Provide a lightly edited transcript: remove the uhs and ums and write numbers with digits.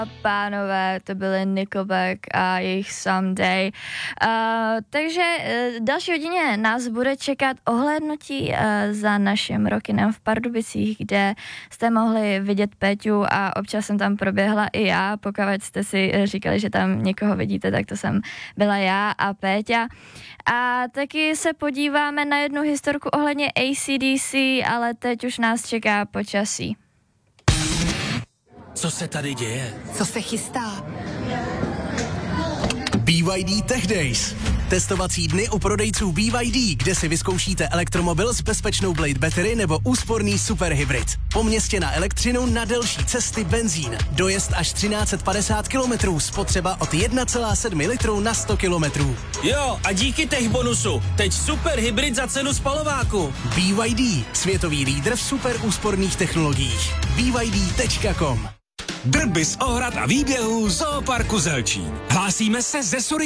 Pánové, to byly Nickelback a jejich Someday. Takže další hodině nás bude čekat ohlédnutí za naším Rockinem v Pardubicích, kde jste mohli vidět Péťu a občas jsem tam proběhla i já. Pokud jste si říkali, že tam někoho vidíte, tak to jsem byla já a Péťa. A taky se podíváme na jednu historku ohledně AC/DC, ale teď už nás čeká počasí. Co se tady děje? Co se chystá? BYD Tech Days. Testovací dny u prodejců BYD, kde si vyzkoušíte elektromobil s bezpečnou Blade Battery nebo úsporný superhybrid. Po městě na elektřinu, na delší cesty benzín. Dojezd až 1350 km, spotřeba od 1,7 litru na 100 km. Jo, a díky tech bonusu. Teď superhybrid za cenu spalováku. BYD, světový lídr v super úsporných technologiích. BYD.com. Derby z Ohrad a výběhů Zooparku Zelčín. Hlásíme se ze